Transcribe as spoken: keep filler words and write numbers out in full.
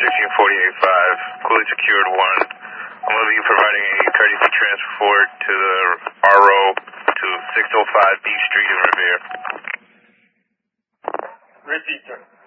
sixteen forty-eight five, fully secured one. I'm going to be providing a courtesy transport to the R O to six oh five B Street in Revere. Repeat, sir.